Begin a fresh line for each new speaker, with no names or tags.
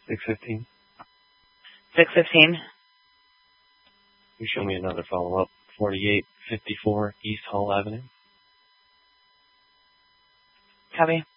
615.
615.
You show me another follow-up. 4854 East Hall Avenue.
Copy.